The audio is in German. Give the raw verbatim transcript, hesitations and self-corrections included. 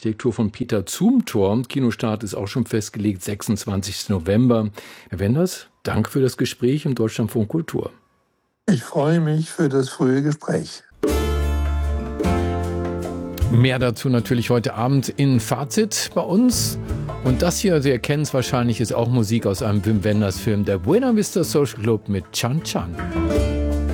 Architektur von Peter Zumthor. Kinostart ist auch schon festgelegt, sechsundzwanzigsten November. Herr Wenders, danke für das Gespräch im Deutschlandfunk Kultur. Ich freue mich für das frühe Gespräch. Mehr dazu natürlich heute Abend in Fazit bei uns. Und das hier, Sie erkennen es wahrscheinlich, ist auch Musik aus einem Wim Wenders Film, der Buena Vista Social Club mit Chan Chan.